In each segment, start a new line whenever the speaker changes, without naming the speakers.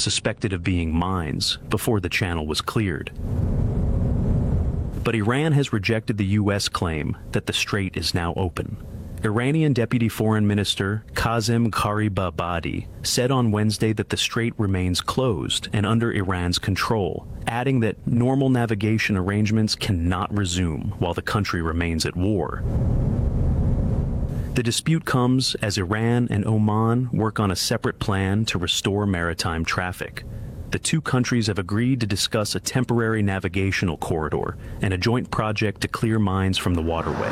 suspected of being mines, before the channel was cleared. But Iran has rejected the U.S. claim that the strait is now open. Iranian Deputy Foreign Minister Kazem Garibabadi said on Wednesday that the strait remains closed and under Iran's control, adding that normal navigation arrangements cannot resume while the country remains at war. The dispute comes as Iran and Oman work on a separate plan to restore maritime traffic. The two countries have agreed to discuss a temporary navigational corridor and a joint project to clear mines from the waterway.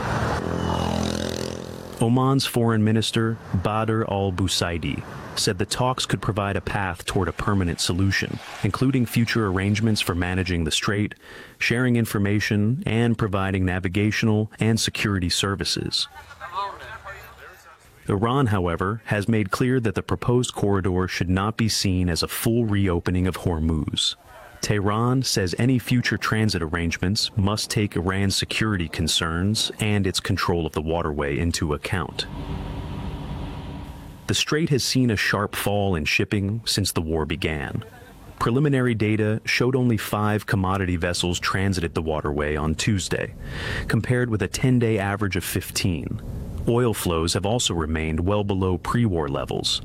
Oman's Foreign Minister Badr al-Busaidi said the talks could provide a path toward a permanent solution, including future arrangements for managing the strait, sharing information, and providing navigational and security services. Iran, however, has made clear that the proposed corridor should not be seen as a full reopening of Hormuz. Tehran says any future transit arrangements must take Iran's security concerns and its control of the waterway into account. The strait has seen a sharp fall in shipping since the war began. Preliminary data showed only 5 commodity vessels transited the waterway on Tuesday, compared with a 10-day average of 15. Oil flows have also remained well below pre-war levels.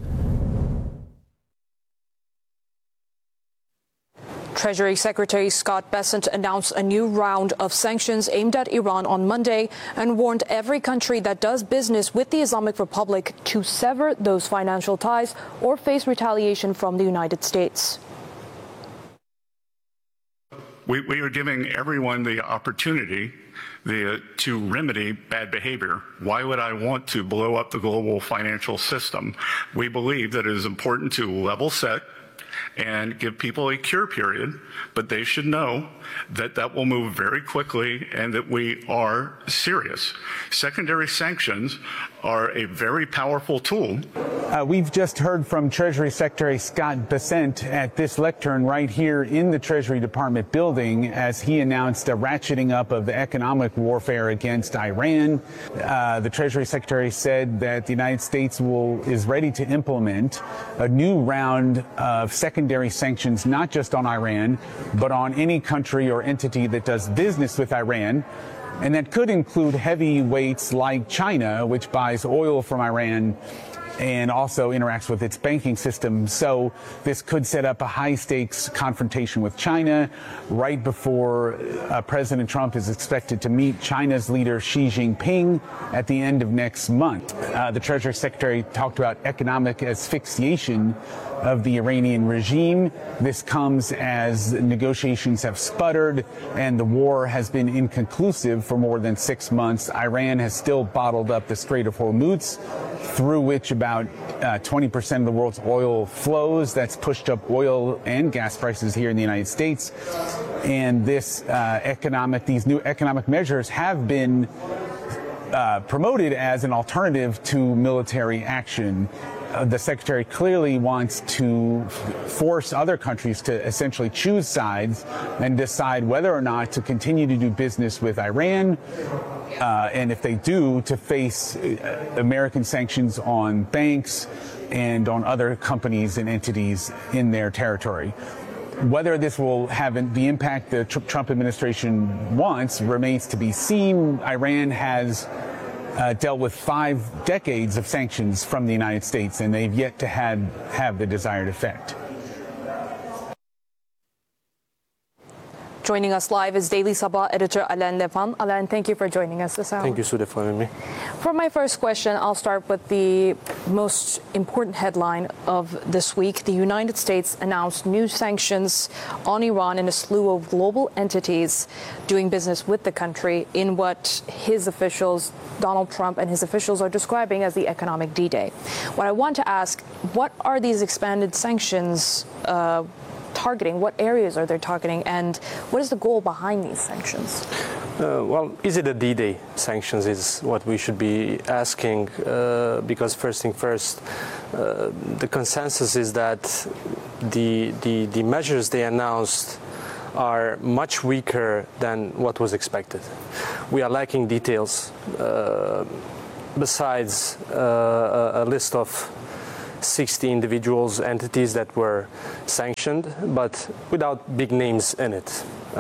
Treasury Secretary Scott Bessent announced a new round of sanctions aimed at Iran on Monday and warned every country that does business with the Islamic Republic to sever those financial ties or face retaliation from the United States.
We are giving everyone the opportunity to remedy bad behavior. Why would I want to blow up the global financial system? We believe that it is important to level set and give people a cure period, but they should know that that will move very quickly and that we are serious. Secondary sanctions are a very powerful tool.
We've just heard from Treasury Secretary Scott Bessent at this lectern right here in the Treasury Department building as he announced a ratcheting up of the economic warfare against Iran. The Treasury Secretary said that the United States is ready to implement a new round of secondary sanctions, not just on Iran, but on any country or entity that does business with Iran. And that could include heavyweights like China, which buys oil from Iran and also interacts with its banking system. So this could set up a high-stakes confrontation with China right before President Trump is expected to meet China's leader Xi Jinping at the end of next month. The Treasury Secretary talked about economic asphyxiation of the Iranian regime. This comes as negotiations have sputtered and the war has been inconclusive for more than 6 months. Iran has still bottled up the Strait of Hormuz, through which about 20% of the world's oil flows. That's pushed up oil and gas prices here in the United States. And these new economic measures have been promoted as an alternative to military action. The Secretary clearly wants to force other countries to essentially choose sides and decide whether or not to continue to do business with Iran, and if they do, to face American sanctions on banks and on other companies and entities in their territory. Whether this will have the impact the Trump administration wants remains to be seen. Iran has dealt with 5 decades of sanctions from the United States, and they've yet to have the desired effect.
Joining us live is Daily Sabah editor Alain Levin. Alain, thank you for joining us this hour.
Thank you, Sudha, for having me.
For my first question, I'll start with the most important headline of this week. The United States announced new sanctions on Iran and a slew of global entities doing business with the country in what his officials, Donald Trump and his officials, are describing as the economic D-Day. What I want to ask, what are these expanded sanctions targeting? What areas are they targeting, and what is the goal behind these sanctions?
Well, is it a D-Day sanctions is what we should be asking, because first thing first, the consensus is that the measures they announced are much weaker than what was expected. We are lacking details besides a list of 60 individuals, entities that were sanctioned, but without big names in it.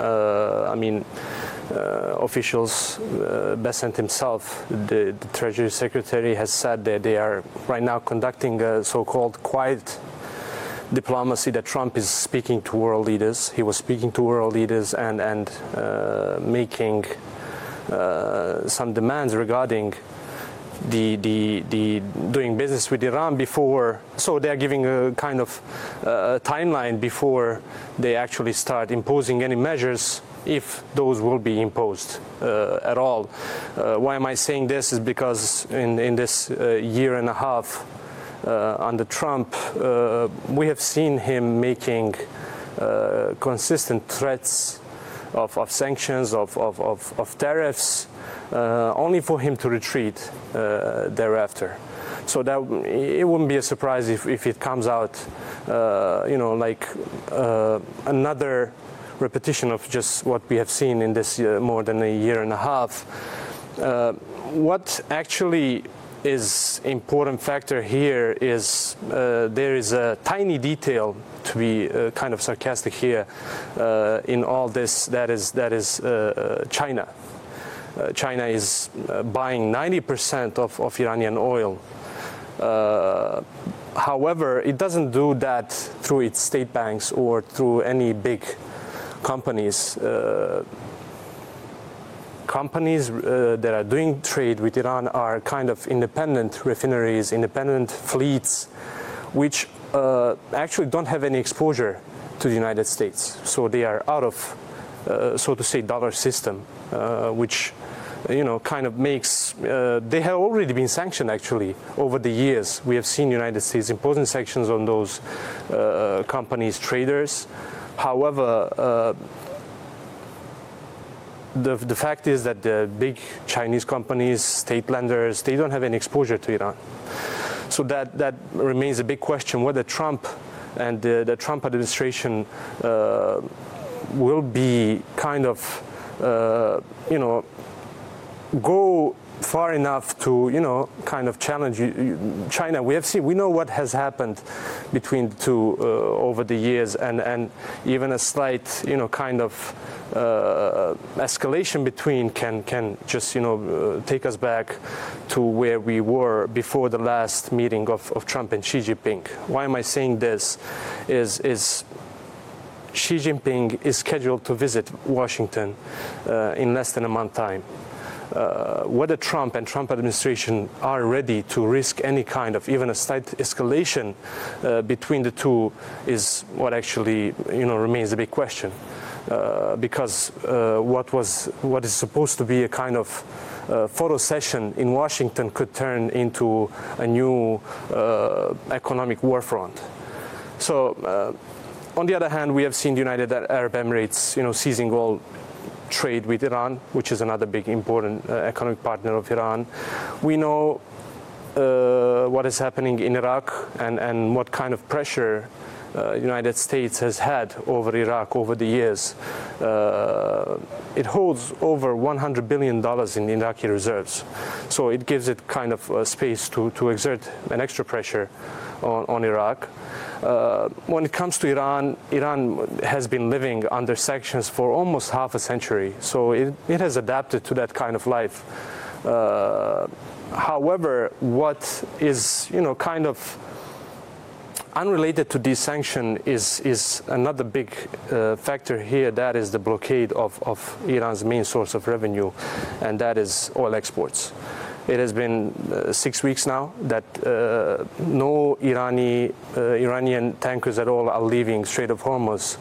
Officials, Bessent himself, the Treasury Secretary, has said that they are right now conducting a so-called quiet diplomacy, that Trump is speaking to world leaders. He was speaking to world leaders and making some demands regarding the doing business with Iran before. So they are giving a kind of timeline before they actually start imposing any measures, if those will be imposed at all. Why am I saying this? Is because in this year and a half under Trump, we have seen him making consistent threats of sanctions, of tariffs, only for him to retreat thereafter. So that it wouldn't be a surprise if it comes out, like another repetition of just what we have seen in this more than a year and a half. What actually is important factor here is there is a tiny detail, to be kind of sarcastic here, in all this, that is China. China is buying 90% of Iranian oil. However, it doesn't do that through its state banks or through any big companies. Companies that are doing trade with Iran are kind of independent refineries, independent fleets, which actually don't have any exposure to the United States. So they are out of, so to say, dollar system, which kind of makes, they have already been sanctioned actually over the years. We have seen United States imposing sanctions on those companies, traders. However, the fact is that the big Chinese companies, state lenders, they don't have any exposure to Iran. So that remains a big question, whether Trump and the Trump administration will be kind of, go far enough to, kind of challenge China. We know what has happened between the two over the years, and even a slight, kind of escalation between can just, take us back to where we were before the last meeting of Trump and Xi Jinping. Why am I saying this? Is Xi Jinping is scheduled to visit Washington in less than a month time. Whether Trump and Trump administration are ready to risk any kind of even a slight escalation between the two is what actually remains a big question, because what is supposed to be a kind of photo session in Washington could turn into a new economic war front. So on the other hand, we have seen the United Arab Emirates seizing all trade with Iran, which is another big important economic partner of Iran. We know what is happening in Iraq and what kind of pressure the United States has had over Iraq over the years. It holds over $100 billion in Iraqi reserves. So it gives it kind of space to exert an extra pressure on Iraq. When it comes to Iran, Iran has been living under sanctions for almost half a century, so it has adapted to that kind of life. However, what is kind of unrelated to this sanction is another big factor here, that is the blockade of Iran's main source of revenue, and that is oil exports. It has been 6 weeks now that no Iranian tankers at all are leaving Strait of Hormuz,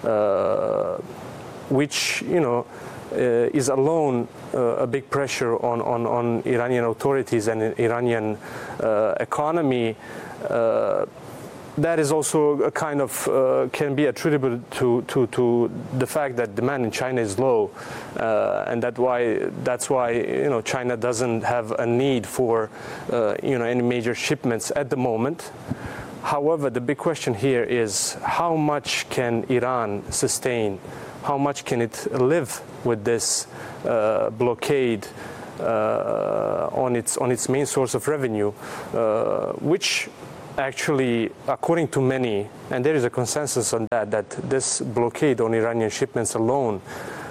which is alone a big pressure on Iranian authorities and Iranian economy. That is also a kind of can be attributable to the fact that demand in China is low, and that's why China doesn't have a need for any major shipments at the moment. However, the big question here is how much can Iran sustain? How much can it live with this blockade on its main source of revenue, which actually, according to many, and there is a consensus on that, that this blockade on Iranian shipments alone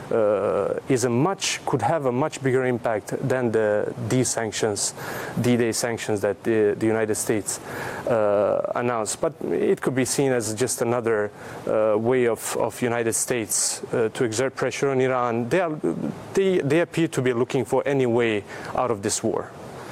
could have a much bigger impact than the D-Day sanctions that the United States announced. But it could be seen as just another way of United States to exert pressure on Iran. They appear to be looking for any way out of this war.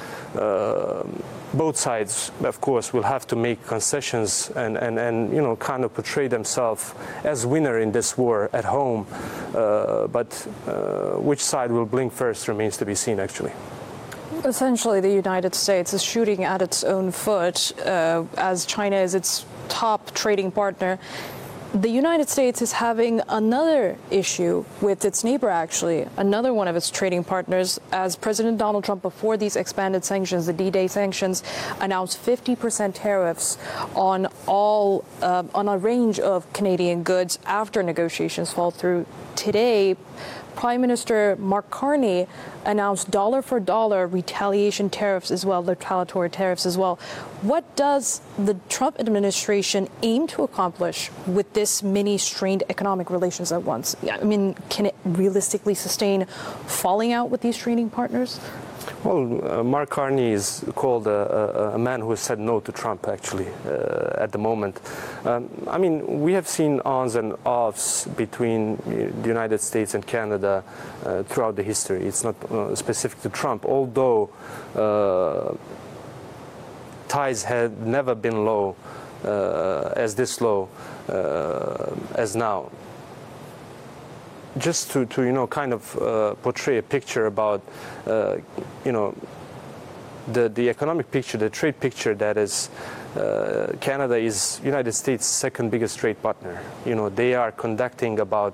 Both sides, of course, will have to make concessions and kind of portray themselves as winner in this war at home. But which side will blink first remains to be seen, actually.
Essentially, the United States is shooting at its own foot as China is its top trading partner. The United States is having another issue with its neighbor, actually, another one of its trading partners, as President Donald Trump, before these expanded sanctions, the D-Day sanctions, announced 50% tariffs on on a range of Canadian goods after negotiations fall through. Today, Prime Minister Mark Carney announced dollar-for-dollar retaliation tariffs as well, retaliatory tariffs as well. What does the Trump administration aim to accomplish with this many strained economic relations at once? I mean, can it realistically sustain falling out with these trading partners?
Well, Mark Carney is called a man who has said no to Trump, actually, at the moment. I mean, we have seen ons and offs between the United States and Canada throughout the history. It's not specific to Trump, although ties had never been low, as now. Just to kind of portray a picture about the economic picture, the trade picture, that is Canada is United States' second biggest trade partner. They are conducting about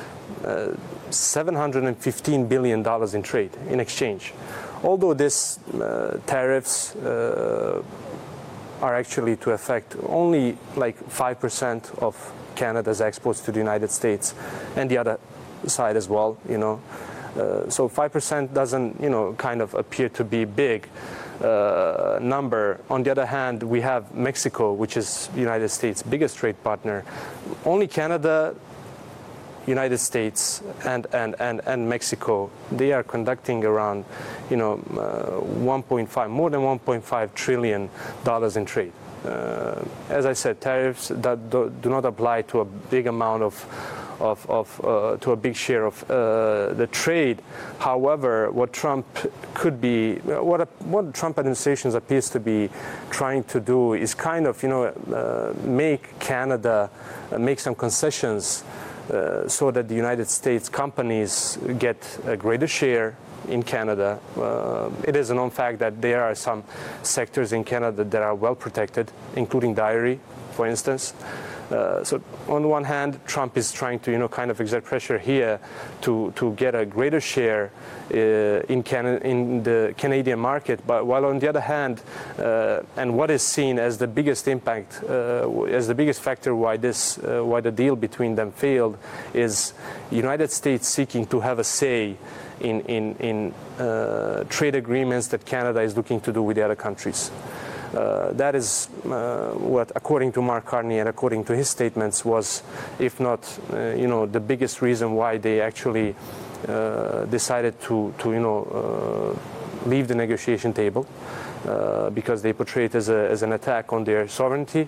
$715 billion in trade, in exchange. Although these tariffs are actually to affect only like 5% of Canada's exports to the United States, and the other side as well, so 5% doesn't, kind of appear to be big number. On the other hand, we have Mexico, which is the United States' biggest trade partner. Only Canada, United States, and Mexico, they are conducting around, more than $1.5 trillion in trade. As I said, tariffs that do not apply to a big amount to a big share of the trade. However, what Trump administration appears to be trying to do is kind of, make Canada make some concessions so that the United States companies get a greater share in Canada. It is a known fact that there are some sectors in Canada that are well protected, including dairy, for instance. So on the one hand, Trump is trying to, kind of exert pressure here to get a greater share in the Canadian market. But while on the other hand, and what is seen as the biggest impact, as the biggest factor why the deal between them failed, is the United States seeking to have a say in trade agreements that Canada is looking to do with the other countries. That is what, according to Mark Carney and according to his statements, was, if not, the biggest reason why they actually decided to leave the negotiation table, because they portray it as an attack on their sovereignty.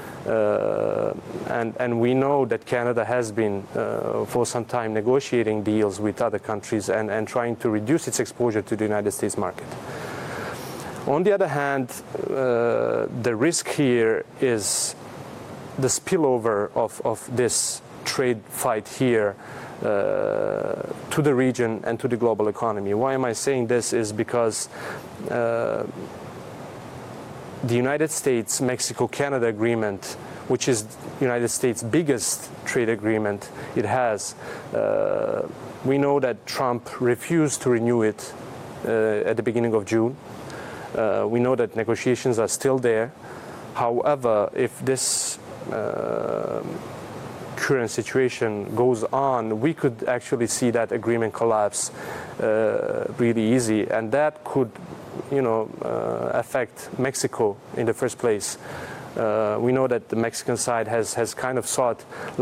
And we know that Canada has been for some time negotiating deals with other countries and trying to reduce its exposure to the United States market. On the other hand, the risk here is the spillover of this trade fight here to the region and to the global economy. Why am I saying this? Is because the United States-Mexico-Canada agreement, which is the United States' biggest trade agreement it has, we know that Trump refused to renew it at the beginning of June. We know that negotiations are still there. However, if this current situation goes on, we could actually see that agreement collapse really easy, and that could, affect Mexico in the first place, We know that the Mexican side has kind of sought